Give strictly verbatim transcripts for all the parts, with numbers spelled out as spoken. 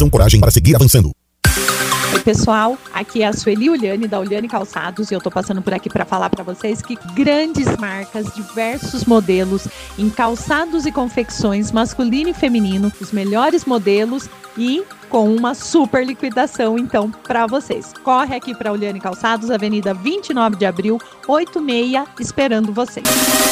determinação, coragem para seguir avançando. Oi pessoal, aqui é a Sueli Uliane da Uliane Calçados e eu tô passando por aqui para falar para vocês que grandes marcas, diversos modelos em calçados e confecções masculino e feminino, os melhores modelos e com uma super liquidação então para vocês. Corre aqui para Uliane Calçados, Avenida vinte e nove de abril, oitenta e seis, esperando vocês.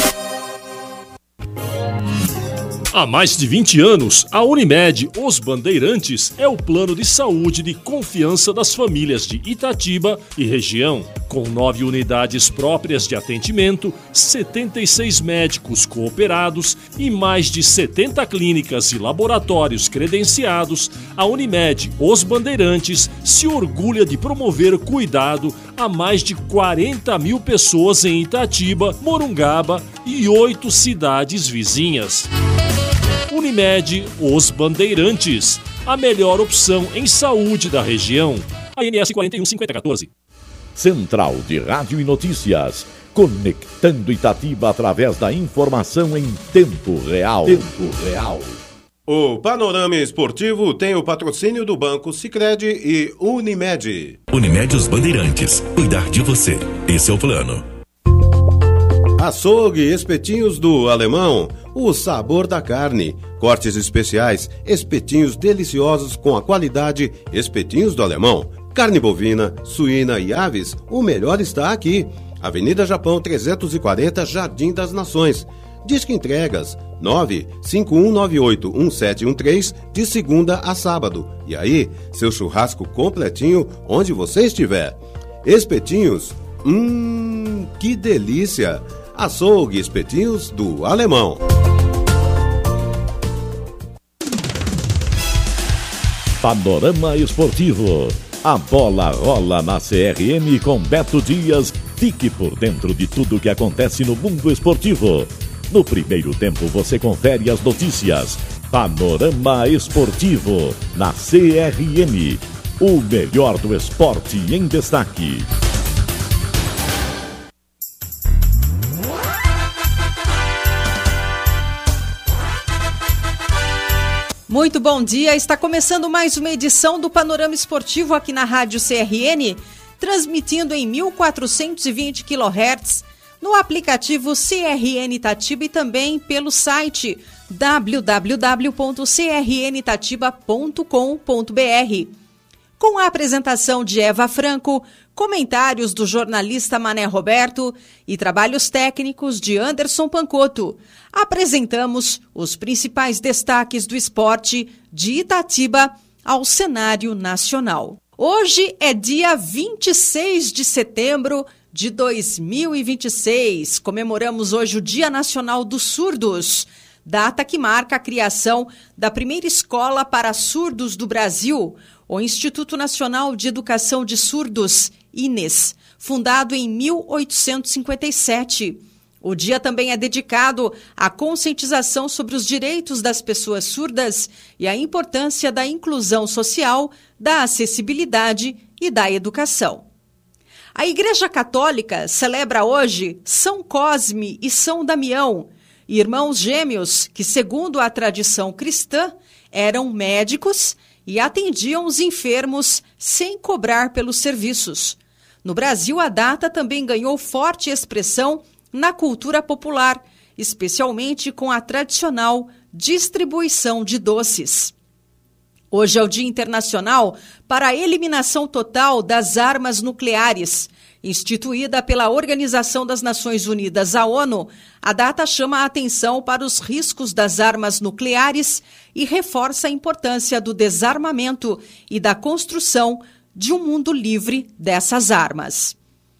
Há mais de vinte anos, a Unimed Os Bandeirantes é o plano de saúde de confiança das famílias de Itatiba e região. Com nove unidades próprias de atendimento, setenta e seis médicos cooperados e mais de setenta clínicas e laboratórios credenciados, a Unimed Os Bandeirantes se orgulha de promover cuidado a mais de quarenta mil pessoas em Itatiba, Morungaba e oito cidades vizinhas. Unimed Os Bandeirantes, a melhor opção em saúde da região. A N S quarenta e um cinquenta quatorze. Central de Rádio e Notícias, conectando Itatiba através da informação em tempo real. Tempo real. O Panorama Esportivo tem o patrocínio do Banco Sicredi e Unimed. Unimed Os Bandeirantes, cuidar de você. Esse é o plano. Açougue Espetinhos do Alemão, o sabor da carne. Cortes especiais, espetinhos deliciosos com a qualidade Espetinhos do Alemão. Carne bovina, suína e aves, o melhor está aqui. Avenida Japão trezentos e quarenta, Jardim das Nações. Disque entregas nove cinco um nove oito um sete um três de segunda a sábado. E aí, seu churrasco completinho onde você estiver. Espetinhos, hum, que delícia! Açougue Espetinhos do Alemão. Panorama Esportivo. A bola rola na C R M com Beto Dias. Fique por dentro de tudo que acontece no mundo esportivo. No primeiro tempo você confere as notícias. Panorama Esportivo na C R M. O melhor do esporte em destaque. Muito bom dia, está começando mais uma edição do Panorama Esportivo aqui na Rádio C R N, transmitindo em mil quatrocentos e vinte quilohertz, no aplicativo C R N Itatiba e também pelo site w w w ponto c r n itatiba ponto com ponto b r. Com a apresentação de Eva Franco, comentários do jornalista Mané Roberto e trabalhos técnicos de Anderson Pancotto, apresentamos os principais destaques do esporte de Itatiba ao cenário nacional. Hoje é dia vinte e seis de setembro de dois mil e vinte e seis. Comemoramos hoje o Dia Nacional dos Surdos, data que marca a criação da primeira escola para surdos do Brasil, o Instituto Nacional de Educação de Surdos, I N E S, fundado em mil oitocentos e cinquenta e sete. O dia também é dedicado à conscientização sobre os direitos das pessoas surdas e a importância da inclusão social, da acessibilidade e da educação. A Igreja Católica celebra hoje São Cosme e São Damião, irmãos gêmeos que, segundo a tradição cristã, eram médicos e atendiam os enfermos sem cobrar pelos serviços. No Brasil, a data também ganhou forte expressão na cultura popular, especialmente com a tradicional distribuição de doces. Hoje é o Dia Internacional para a Eliminação Total das Armas Nucleares. Instituída pela Organização das Nações Unidas, a ONU, a data chama a atenção para os riscos das armas nucleares e reforça a importância do desarmamento e da construção de um mundo livre dessas armas.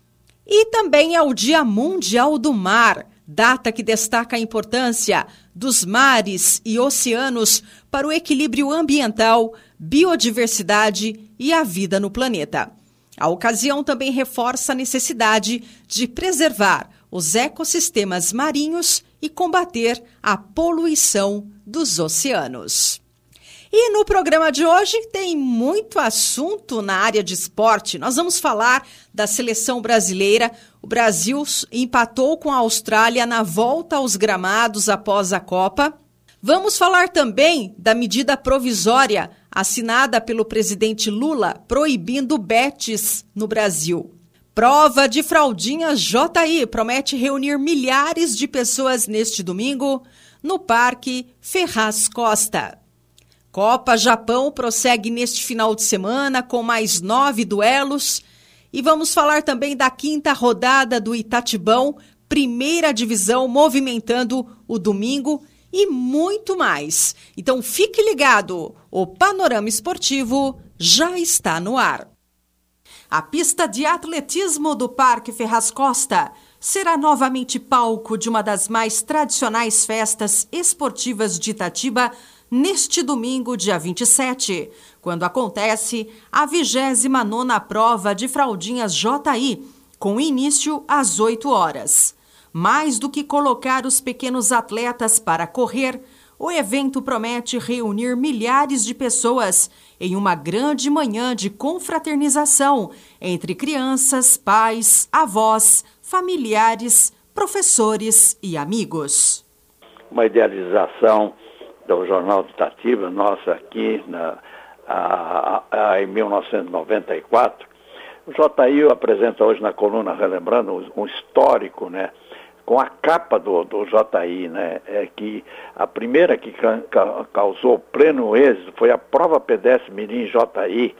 E também é o Dia Mundial do Mar, data que destaca a importância dos mares e oceanos para o equilíbrio ambiental, biodiversidade e a vida no planeta. A ocasião também reforça a necessidade de preservar os ecossistemas marinhos e combater a poluição dos oceanos. E no programa de hoje tem muito assunto na área de esporte. Nós vamos falar da seleção brasileira. O Brasil empatou com a Austrália na volta aos gramados após a Copa. Vamos falar também da medida provisória assinada pelo presidente Lula proibindo bets no Brasil. Prova de fraldinhas J I promete reunir milhares de pessoas neste domingo no Parque Ferraz Costa. Copa Japão prossegue neste final de semana com mais nove duelos. E vamos falar também da quinta rodada do Itatibão, primeira divisão, movimentando o domingo e muito mais. Então fique ligado, o Panorama Esportivo já está no ar. A pista de atletismo do Parque Ferraz Costa será novamente palco de uma das mais tradicionais festas esportivas de Itatiba neste domingo, dia vinte e sete, quando acontece a vigésima nona prova de fraldinhas J I, com início às oito horas. Mais do que colocar os pequenos atletas para correr, o evento promete reunir milhares de pessoas em uma grande manhã de confraternização entre crianças, pais, avós, familiares, professores e amigos. Uma idealização do Jornal de Itatiba, nossa aqui na, a, a, a, em mil novecentos e noventa e quatro. O J I apresenta hoje na coluna, relembrando um histórico, né, com a capa do, do J I, né, é que a primeira que ca, ca, causou pleno êxito foi a prova pedestre Mirim J I,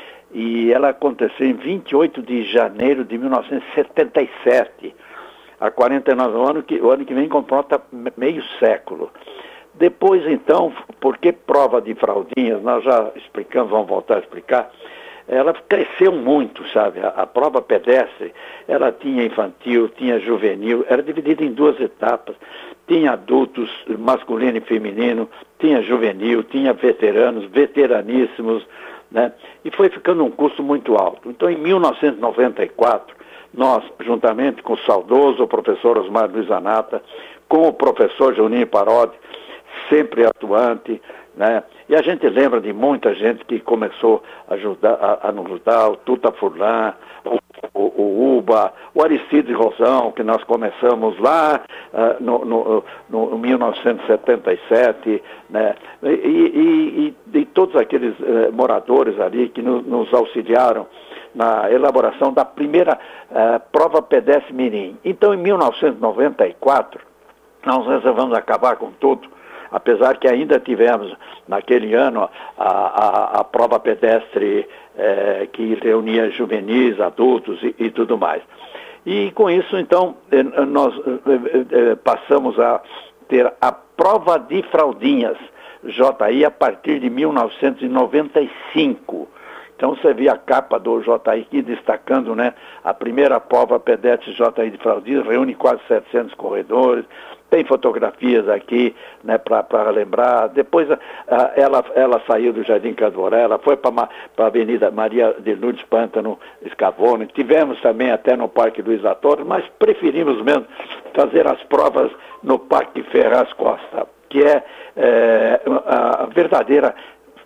e ela aconteceu em vinte e oito de janeiro de mil novecentos e setenta e sete, há quarenta e nove anos, que o ano que vem completa meio século. Depois, então, porque prova de fraldinhas, nós já explicamos, vamos voltar a explicar, ela cresceu muito, sabe? A, a prova pedestre, ela tinha infantil, tinha juvenil, era dividida em duas etapas, tinha adultos, masculino e feminino, tinha juvenil, tinha veteranos, veteraníssimos, né? E foi ficando um custo muito alto. Então, em mil novecentos e noventa e quatro, nós, juntamente com o saudoso professor Osmar Luiz Anata, com o professor Juninho Parodi, sempre atuante, né? E a gente lembra de muita gente que começou a, ajudar, a, a nos ajudar, o Tuta Furlan, o, o, o Uba, o Aristide Rosão, que nós começamos lá uh, no, no, no mil novecentos e setenta e sete, né? E, e, e, e todos aqueles uh, moradores ali que no, nos auxiliaram na elaboração da primeira uh, prova pedestre Mirim. Então, em mil novecentos e noventa e quatro, nós resolvemos acabar com tudo, apesar que ainda tivemos, naquele ano, a, a, a prova pedestre eh, que reunia juvenis, adultos e, e tudo mais. E com isso, então, eh, nós eh, eh, passamos a ter a prova de fraldinhas J I a partir de mil novecentos e noventa e cinco. Então você vê a capa do J I aqui destacando, né, a primeira prova pedestre J I de fraldinhas, reúne quase setecentos corredores, tem fotografias aqui, né, para lembrar. Depois a, a, ela, ela saiu do Jardim Candouré, ela foi para a Avenida Maria de Lourdes Pântano Scavone, tivemos também até no Parque Luiz Torres, mas preferimos mesmo fazer as provas no Parque Ferraz Costa, que é, é a verdadeira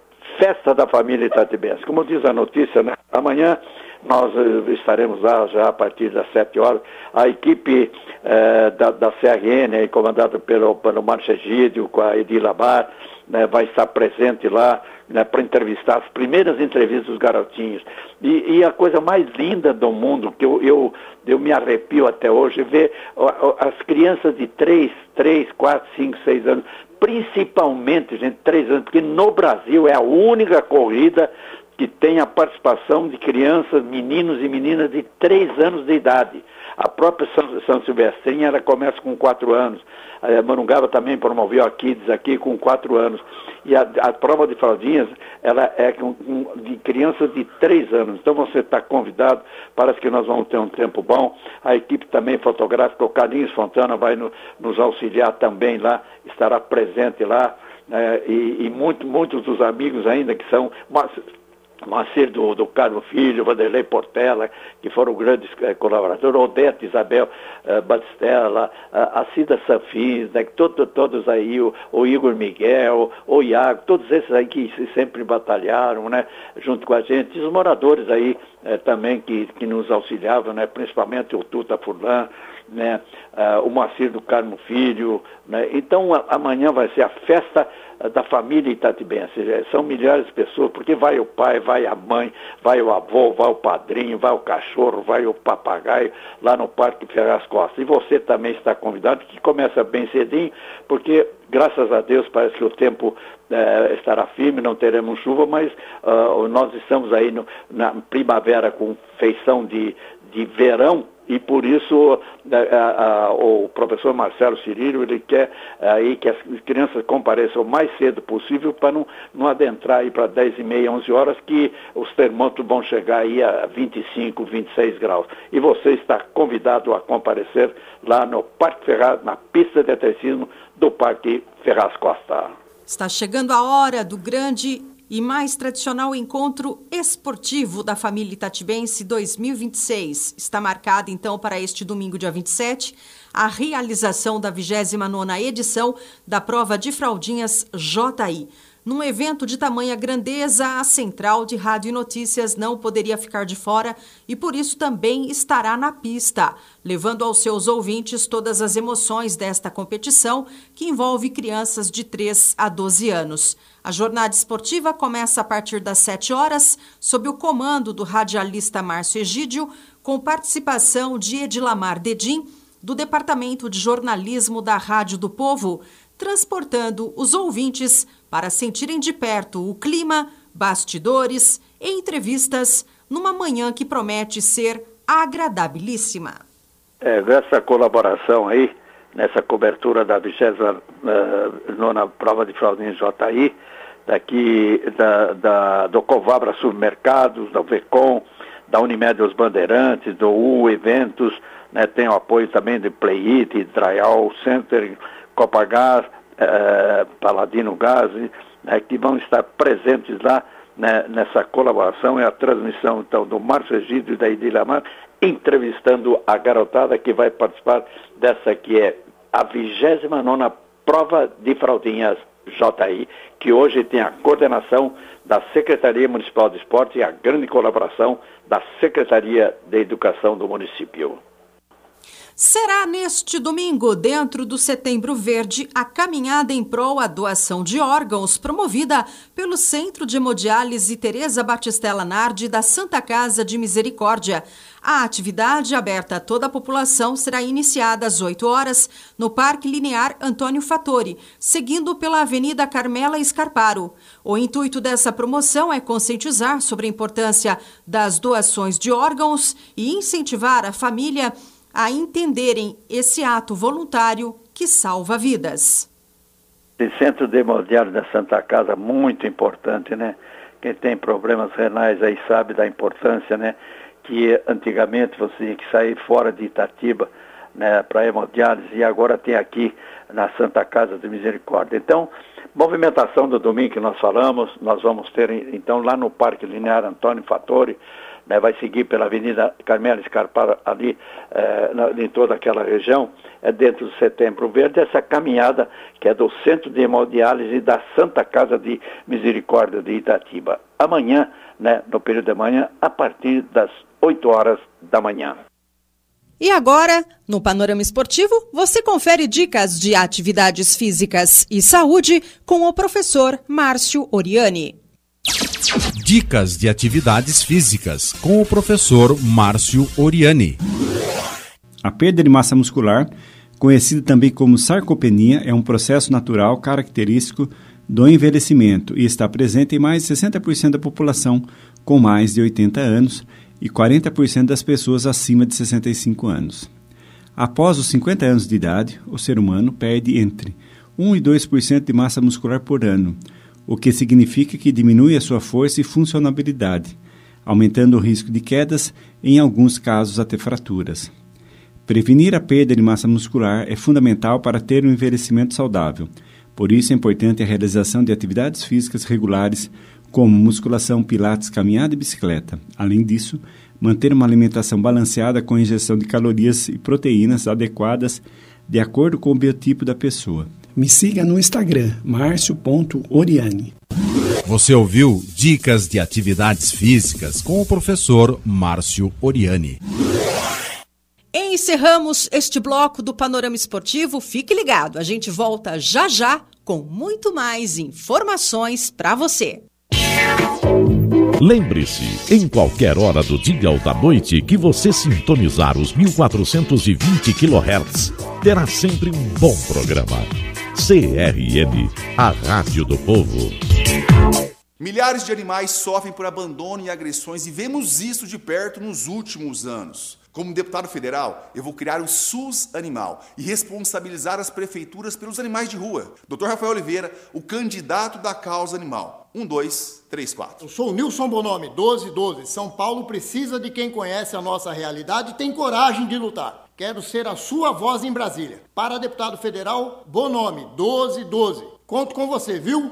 festa da família itatibense. Como diz a notícia, né? Amanhã nós estaremos lá já a partir das sete horas. A equipe eh, da, da C R N, aí, comandada pelo, pelo Márcio Egídio, com a Edila Bar, né, vai estar presente lá, né, para entrevistar as primeiras entrevistas dos garotinhos. E, e a coisa mais linda do mundo, que eu, eu, eu me arrepio até hoje, é ver as crianças de três, quatro, cinco, seis anos, principalmente, gente, três anos, porque no Brasil é a única corrida que tem a participação de crianças, meninos e meninas de três anos de idade. A própria São, São Silvestrinha, ela começa com quatro anos. A Morungaba também promoveu a Kids aqui com quatro anos. E a, a prova de fraldinhas, ela é com, com, de crianças de três anos. Então você está convidado, parece que nós vamos ter um tempo bom. A equipe também fotográfica, o Carlinhos Fontana vai no, nos auxiliar também lá, estará presente lá. Né, e e muito, muitos dos amigos ainda que são... Mas, Marcelo do, do Carlos Filho, Vanderlei Portela, que foram grandes eh, colaboradores, Odete, Isabel eh, Batistella, a, a Cida Sanfins, né, todo, todos aí, o, o Igor Miguel, o Iago, todos esses aí que sempre batalharam, né, junto com a gente, e os moradores aí eh, também que, que nos auxiliavam, né, principalmente o Tuta Furlan, né? Uh, o Moacir do Carmo Filho, né? Então a, amanhã vai ser a festa uh, da família itatibense. São milhares de pessoas, porque vai o pai, vai a mãe, vai o avô, vai o padrinho, vai o cachorro, vai o papagaio lá no Parque Ferraz Costa. E você também está convidado, que começa bem cedinho, porque graças a Deus parece que o tempo uh, estará firme, não teremos chuva, mas uh, nós estamos aí no, na primavera com feição de, de verão. E por isso a, a, o professor Marcelo Cirílio, ele quer aí que as crianças compareçam o mais cedo possível para não, não adentrar aí para dez e meia, onze horas, que os termômetros vão chegar aí a vinte e cinco, vinte e seis graus. E você está convidado a comparecer lá no Parque Ferraz, na pista de atletismo do Parque Ferraz Costa. Está chegando a hora do grande e mais tradicional encontro esportivo da família itatibense dois mil e vinte e seis. Está marcado, então, para este domingo, dia vinte e sete, a realização da vigésima nona edição da prova de fraldinhas J I. Num evento de tamanha grandeza, a Central de Rádio e Notícias não poderia ficar de fora e, por isso, também estará na pista, levando aos seus ouvintes todas as emoções desta competição, que envolve crianças de três a doze anos. A jornada esportiva começa a partir das sete horas, sob o comando do radialista Márcio Egídio, com participação de Edilamar Dedim, do Departamento de Jornalismo da Rádio do Povo, transportando os ouvintes para sentirem de perto o clima, bastidores e entrevistas numa manhã que promete ser agradabilíssima. É, essa colaboração aí, nessa cobertura da vigésima nona prova de fraldinha J I, daqui da, da, do Covabra Supermercados, da Vecom, da Unimed Os Bandeirantes, do U Eventos, né, tem o apoio também de Playit, Drayal Center, Copagás, eh, Paladino Gás, né, que vão estar presentes lá, né, nessa colaboração. É a transmissão então do Márcio Egídio e da Edilamar, entrevistando a garotada que vai participar dessa que é a vigésima nona prova de fraldinhas J I, que hoje tem a coordenação da Secretaria Municipal de Esporte e a grande colaboração da Secretaria de Educação do município. Será neste domingo, dentro do Setembro Verde, a caminhada em prol à doação de órgãos promovida pelo Centro de Hemodiálise Teresa Batistella Nardi da Santa Casa de Misericórdia. A atividade, aberta a toda a população, será iniciada às oito horas no Parque Linear Antônio Fattori, seguindo pela Avenida Carmela Scarparo. O intuito dessa promoção é conscientizar sobre a importância das doações de órgãos e incentivar a família a entenderem esse ato voluntário que salva vidas. O Centro de Hemodiálise da Santa Casa, muito importante, né? Quem tem problemas renais aí sabe da importância, né? Que antigamente você tinha que sair fora de Itatiba, né, para hemodiálise, e agora tem aqui na Santa Casa de Misericórdia. Então, movimentação do domingo que nós falamos, nós vamos ter então lá no Parque Linear Antônio Fattori, né, vai seguir pela Avenida Carmela Scarparo ali, eh, na, em toda aquela região, é dentro do Setembro Verde, essa caminhada que é do Centro de Hemodiálise da Santa Casa de Misericórdia de Itatiba. Amanhã, né, no período da manhã, a partir das oito horas da manhã. E agora, no Panorama Esportivo, você confere dicas de atividades físicas e saúde com o professor Márcio Oriani. Dicas de atividades físicas com o professor Márcio Oriani. A perda de massa muscular, conhecida também como sarcopenia, é um processo natural característico do envelhecimento e está presente em mais de sessenta por cento da população com mais de oitenta anos e quarenta por cento das pessoas acima de sessenta e cinco anos. Após os cinquenta anos de idade, o ser humano perde entre um e dois por cento de massa muscular por ano, o que significa que diminui a sua força e funcionabilidade, aumentando o risco de quedas e, em alguns casos, até fraturas. Prevenir a perda de massa muscular é fundamental para ter um envelhecimento saudável. Por isso é importante a realização de atividades físicas regulares, como musculação, pilates, caminhada e bicicleta. Além disso, manter uma alimentação balanceada com ingestão de calorias e proteínas adequadas de acordo com o biotipo da pessoa. Me siga no Instagram, marcio ponto oriani. Você ouviu Dicas de Atividades Físicas com o professor Márcio Oriani. Encerramos este bloco do Panorama Esportivo. Fique ligado, a gente volta já já com muito mais informações para você. Lembre-se, em qualquer hora do dia ou da noite que você sintonizar os mil quatrocentos e vinte quilohertz, terá sempre um bom programa. C R M, a Rádio do Povo. Milhares de animais sofrem por abandono e agressões e vemos isso de perto nos últimos anos. Como deputado federal, eu vou criar o SUS Animal e responsabilizar as prefeituras pelos animais de rua. doutor Rafael Oliveira, o candidato da causa animal. Um, dois, três, quatro. Eu sou o Nilson Bonomi, doze doze. São Paulo precisa de quem conhece a nossa realidade e tem coragem de lutar. Quero ser a sua voz em Brasília. Para deputado federal, Bonomi, doze doze. Conto com você, viu?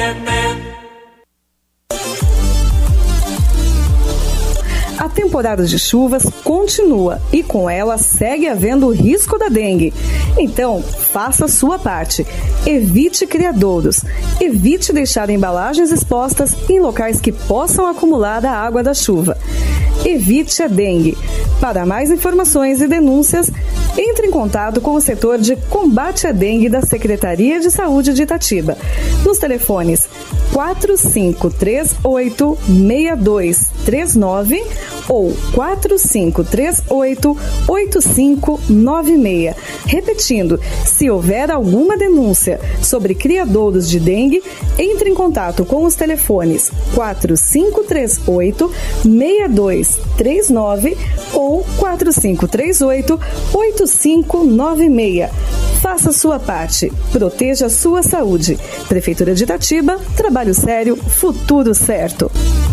A temporada de chuvas continua e com ela segue havendo o risco da dengue. Então, faça a sua parte. Evite criadouros. Evite deixar embalagens expostas em locais que possam acumular a água da chuva. Evite a dengue. Para mais informações e denúncias, entre em contato com o setor de combate à dengue da Secretaria de Saúde de Itatiba, nos telefones quatro cinco três oito, seis dois três nove ou quatro cinco três oito, oito cinco nove seis. Repetindo, se houver alguma denúncia sobre criadouros de dengue, entre em contato com os telefones quatro cinco três oito, seis dois três nove ou quatro cinco três oito, oito cinco nove seis. Faça a sua parte. Proteja a sua saúde. Prefeitura de Itatiba, trabalho sério, futuro certo.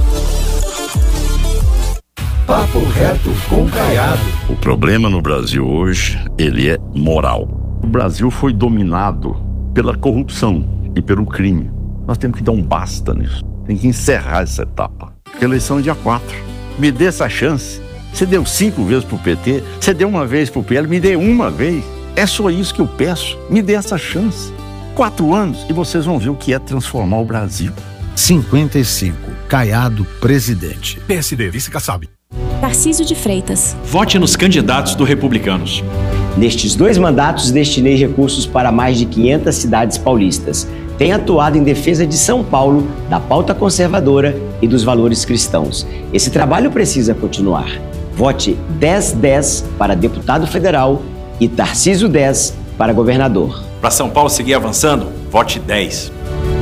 Papo reto com Caiado. O problema no Brasil hoje, ele é moral. O Brasil foi dominado pela corrupção e pelo crime. Nós temos que dar um basta nisso. Tem que encerrar essa etapa. A eleição é dia quatro. Me dê essa chance. Você deu cinco vezes pro P T, você deu uma vez pro P L, me dê uma vez. É só isso que eu peço. Me dê essa chance. Quatro anos e vocês vão ver o que é transformar o Brasil. cinquenta e cinco. Caiado, presidente. P S D, vice Kassab. Tarcísio de Freitas. Vote nos candidatos do Republicanos. Nestes dois mandatos, destinei recursos para mais de quinhentas cidades paulistas. Tenho atuado em defesa de São Paulo, da pauta conservadora e dos valores cristãos. Esse trabalho precisa continuar. Vote dez dez para deputado federal e Tarcísio dez para governador. Para São Paulo seguir avançando, vote dez.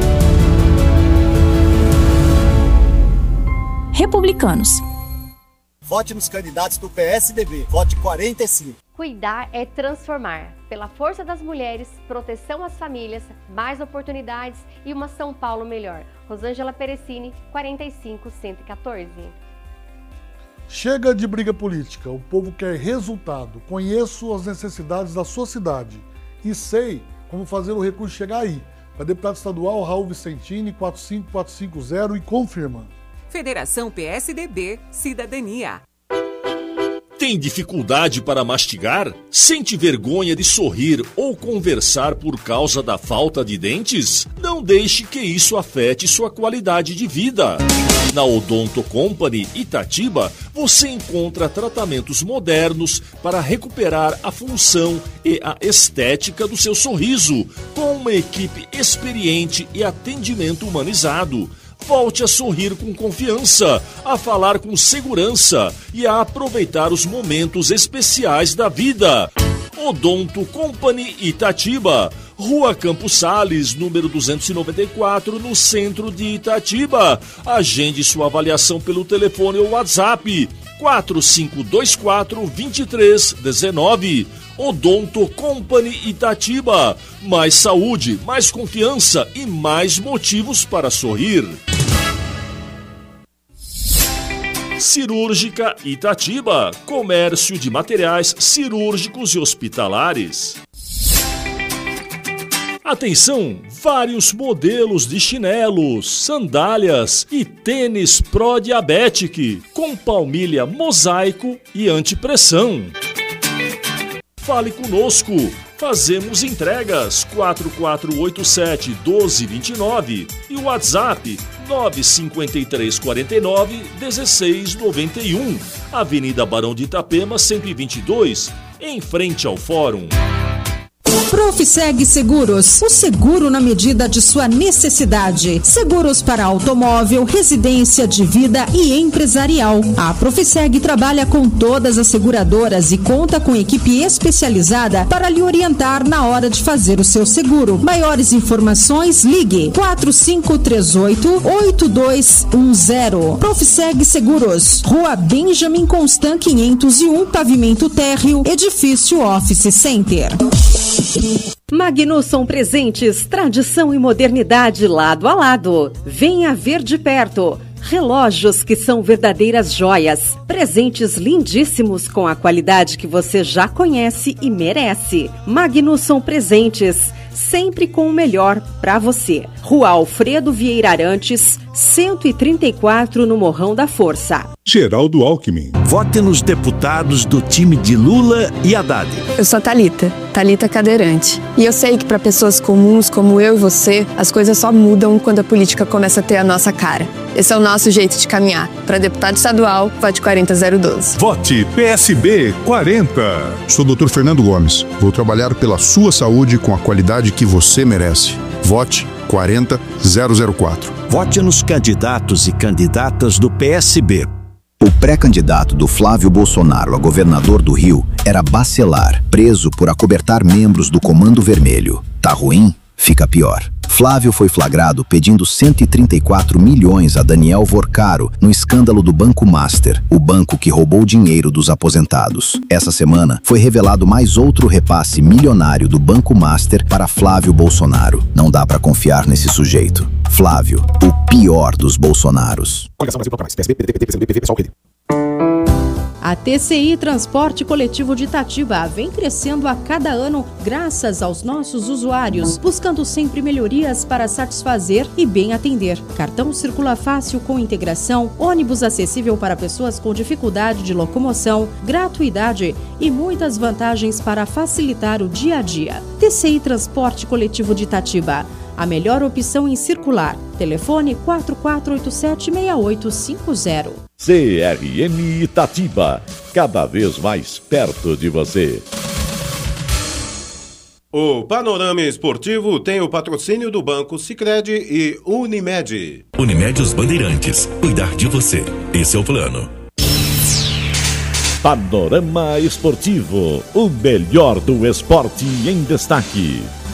Republicanos. Vote nos candidatos do P S D B. Vote quarenta e cinco. Cuidar é transformar. Pela força das mulheres, proteção às famílias, mais oportunidades e uma São Paulo melhor. Rosângela Perecini, quarenta e cinco, cento e quatorze. Chega de briga política. O povo quer resultado. Conheço as necessidades da sua cidade e sei como fazer o recurso chegar aí. Para deputado estadual, Raul Vicentini, quatro cinco quatro cinco zero e confirma. Federação P S D B, Cidadania. Tem dificuldade para mastigar? Sente vergonha de sorrir ou conversar por causa da falta de dentes? Não deixe que isso afete sua qualidade de vida. Na Odonto Company Itatiba, você encontra tratamentos modernos para recuperar a função e a estética do seu sorriso, com uma equipe experiente e atendimento humanizado. Volte a sorrir com confiança, a falar com segurança e a aproveitar os momentos especiais da vida. Odonto Company Itatiba, Rua Campos Sales, número duzentos e noventa e quatro, no centro de Itatiba. Agende sua avaliação pelo telefone ou WhatsApp quatro cinco dois quatro, dois três um nove. Odonto Company Itatiba. Mais saúde, mais confiança e mais motivos para sorrir. Cirúrgica Itatiba. Comércio de materiais cirúrgicos e hospitalares. Atenção! Vários modelos de chinelos, sandálias e tênis Pro-Diabetic com palmilha mosaico e antipressão. Fale conosco, Fazemos entregas quatro quatro oito sete, um dois dois nove e o WhatsApp nove cinco três quatro nove, um seis nove um, Avenida Barão de Itapema cento e vinte e dois, em frente ao Fórum. Profiseg Seguros, o seguro na medida de sua necessidade. Seguros para automóvel, residência, de vida e empresarial. A Profiseg trabalha com todas as seguradoras e conta com equipe especializada para lhe orientar na hora de fazer o seu seguro. Maiores informações, ligue quatro cinco três oito, oito dois um zero. Profiseg Seguros, Rua Benjamin Constant quinhentos e um, pavimento térreo, edifício Office Center. Magnusson Presentes, tradição e modernidade lado a lado. Venha ver de perto. Relógios que são verdadeiras joias. Presentes lindíssimos com a qualidade que você já conhece e merece. Magnusson Presentes, sempre com o melhor para você. Rua Alfredo Vieira Arantes, cento e trinta e quatro, no Morrão da Força. Geraldo Alckmin. Vote nos deputados do time de Lula e Haddad. Eu sou a Thalita, Thalita Cadeirante. E eu sei que para pessoas comuns como eu e você, as coisas só mudam quando a política começa a ter a nossa cara. Esse é o nosso jeito de caminhar. Para deputado estadual, vote quarenta zero doze. Vote P S B quarenta. Sou o doutor Fernando Gomes. Vou trabalhar pela sua saúde com a qualidade que você merece. Vote quarenta zero zero quatro. Vote nos candidatos e candidatas do P S B. O pré-candidato do Flávio Bolsonaro a governador do Rio era Bacelar, preso por acobertar membros do Comando Vermelho. Tá ruim? Fica pior. Flávio foi flagrado pedindo cento e trinta e quatro milhões a Daniel Vorcaro no escândalo do Banco Master, o banco que roubou dinheiro dos aposentados. Essa semana foi revelado mais outro repasse milionário do Banco Master para Flávio Bolsonaro. Não dá pra confiar nesse sujeito. Flávio, o pior dos Bolsonaros. A T C I Transporte Coletivo de Itatiba vem crescendo a cada ano graças aos nossos usuários, buscando sempre melhorias para satisfazer e bem atender. Cartão circula fácil com integração, ônibus acessível para pessoas com dificuldade de locomoção, gratuidade e muitas vantagens para facilitar o dia a dia. T C I Transporte Coletivo de Itatiba, a melhor opção em circular. Telefone quatro quatro oito sete, seis oito cinco zero. C R M Itatiba, cada vez mais perto de você. O Panorama Esportivo tem o patrocínio do Banco Sicredi e Unimed. Unimed Os Bandeirantes, cuidar de você. Esse é o plano. Panorama Esportivo, o melhor do esporte em destaque.